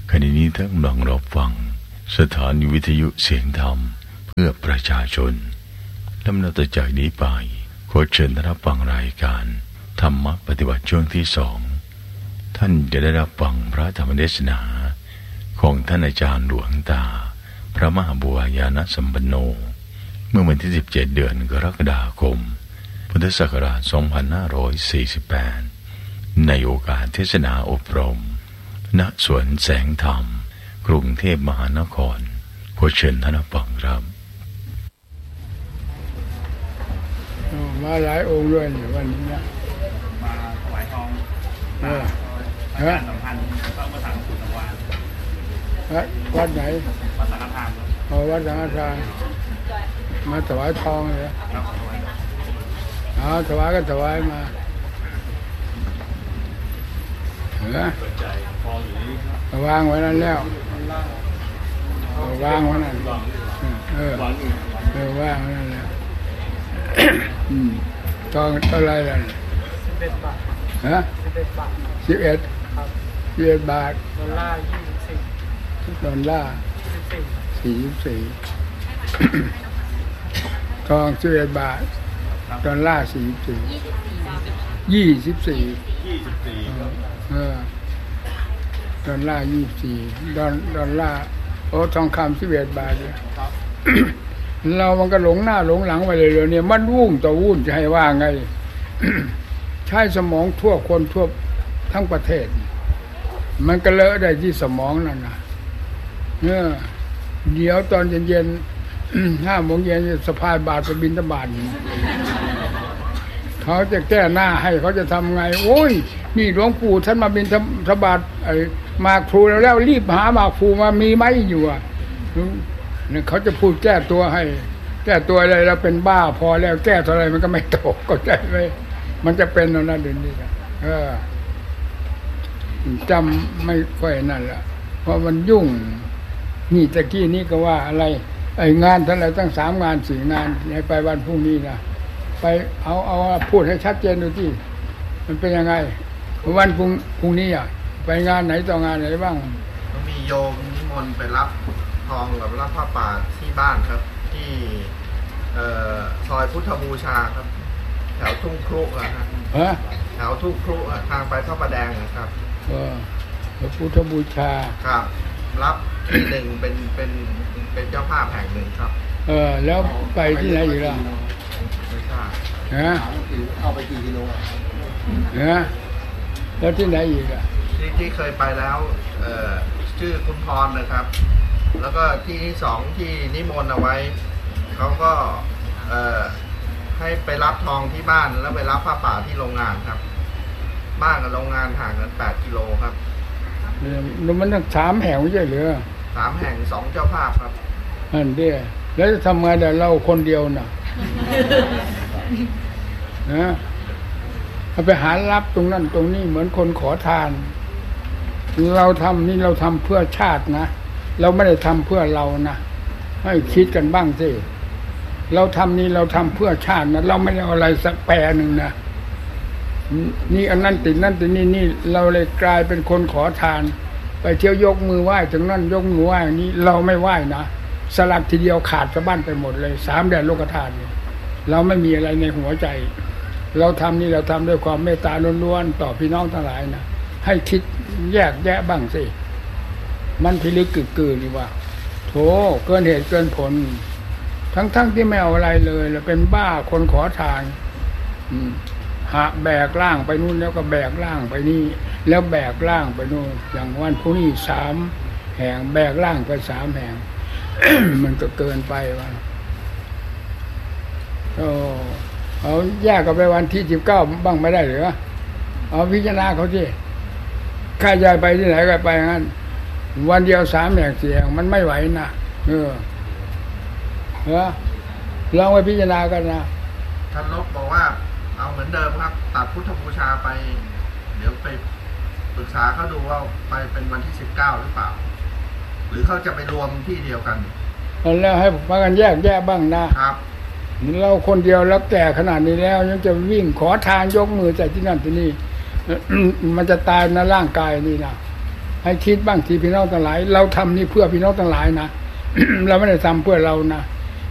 ขณะนี้ท่านกำลังรับฟังสถานีวิทยุเสียงธรรมเพื่อประชาชนลำดับต่อจากนี้ไปขอเชิญรับฟังรายการธรรมปฏิบัติช่วงที่2ท่านจะได้รับฟังพระธรรมเทศนาของท่านอาจารย์หลวงตาพระมหาบัวยานสัมปันโนเมื่อวันที่17เดือนกรกฎาคมพุทธศักราช2548ในโอกาสเทศนาอบรมณสวนแสงธรรมกรุงเทพมหานครขอเชิญท่านฟังครับมาหลายองค์ด้วยวันนี้นะมาถวายทองพระสัมพันธ์พระประธานสุนทรวานวัดไหนวัดสังฆทานวัดสังฆทานมาถวายทองเลยถวายก็ถวายมาวางไว้นั่นแล้ววางไว้นั่นวางไว้นั่นแล้วทองเท่าไรล่ะ11 บาทฮะ11 บาทดอลลาร์24ดอลลาร์44ทอง11 บาทดอลลาร์44 ดอลลาร์24ดอลลาร์ทองคำ11 บาทเลยเรามันก็หลงหน้าหลงหลังไปเลยเนี่ยมันวุ่นต่อวุ่นจะให้ว่าไง ใช้สมองทั่วคนทั่วทั้งประเทศมันก็เลอะได้ที่สมองนั่นนะเดี๋ยวตอนเย็นๆ5 โมงเย็นสะพายบาตรไปบิณฑบาตเขาจะแก้หน้าให้เขาจะทำไงโอ้ยนี่หลวงปู่ท่านมาบิณฑบาตหมากพลูแล้วรีบหาหมากพลูมามีไหมอยู่อ่ะเนี่ยเขาจะพูดแก้ตัวให้แก้ตัวอะไรเราเป็นบ้าพอแล้วแก้เท่าไรมันก็ไม่ตกก็ใจไหมมันจะเป็นนั่นเดี๋ยวนี้จำไม่ค่อยนั่นแหละเพราะมันยุ่งนี่ตะกี้นี้ก็ว่าอะไรงานทั้งหลายตั้ง3 งาน 4 งานให้ไปวันพรุ่งนี้นะไปเอาพูดให้ชัดเจนดูที่มันเป็นยังไงวันพรุ่งนี้อ่ะไปงานไหนต่องานไหนบ้างก็มีโยมนิมนต์ไปรับทองกับรับผ้าป่าที่บ้านครับที่ซอยพุทธบูชาครับแถวทุ่งครุครับแถวทุ่งครุทางไปพระประแดงนะครับพุทธบูชาครับรับที่หนึ่งเป็นเจ้าภาพแห่งหนึ่งครับแล้วไปที่ไหนอีกล่ะไม่ทราบเอาไปกี่กิโลแล้วที่ไหนอีกอ่ะที่เคยไปแล้วชื่อคุณพรนะครับแล้วก็ที่ที่2ที่นิมนต์เอาไว้เขาก็ให้ไปรับทองที่บ้านแล้วไปรับผ้าป่าที่โรงงานครับบ้านกับโรงงานห่างกัน8 กิโลครับมันตั้ง3 แห่งไม่ใช่หรือ 3 แห่ง2 เจ้าภาพครับนั่นเด้แล้วจะทำไงแต่เราคนเดียวน่ะเอาไปหารับตรงนั้นตรงนี้เหมือนคนขอทานเราทำนี่เราทำเพื่อชาตินะเราไม่ได้ทำเพื่อเรานะให้คิดกันบ้างสิเราทำนี่เราทำเพื่อชาตินะเราไม่ได้อะไรสักแปรหนึ่งนะนี่อันนั้นติดนั่นติดนี่เราเลยกลายเป็นคนขอทานไปเที่ยวยกมือไหว้ถึงนั่นยกมือไหว้อย่างนี้เราไม่ไหว้นะสลัดทีเดียวขาดสะบั้นไปหมดเลย3 แดนโลกธาตุเราไม่มีอะไรในหัวใจเราทำนี่เราทำด้วยความเมตตาล้วนๆต่อพี่น้องทั้งหลายนะให้คิดแยกแยะบ้างสิมันพิลึกกึกกือนี่ว่าโธ่เกินเหตุเกินผลทั้งที่ไม่เอาอะไรเลยแล้วเป็นบ้าคนขอทานหาแบกร่างไปนู่นแล้วก็แบกร่างไปนี่แล้วแบกร่างไปนู่นอย่างวันพรุ่งนี้3 แห่งแบกร่างไป3 แห่ง มันก็เกินไปว่าเอาแยกกันไปวันที่19บ้างไม่ได้หรือเอาพิจารณาเขาสิข้ายายไปที่ไหนก็ไปงั้นวันเดียว3 แห่ง4 แห่งมันไม่ไหวนะลองไปพิจารณากันนะท่านลบบอกว่าเอาเหมือนเดิมครับตัดพุทธบูชาไปเดี๋ยวไปปรึกษาเขาดูว่าไปเป็นวันที่19หรือเปล่าหรือเขาจะไปรวมที่เดียวกันแล้วให้พากันแยกบ้างนะครับเราคนเดียวแล้วแก่ขนาดนี้แล้วยังจะวิ่งขอทานยกมือจากที่นั่นที่นี่มันจะตายในร่างกายนี่นะให้คิดบ้างทีพี่น้องทั้งหลายเราทำนี่เพื่อพี่น้องทั้งหลายนะ เราไม่ได้ทำเพื่อเรานะ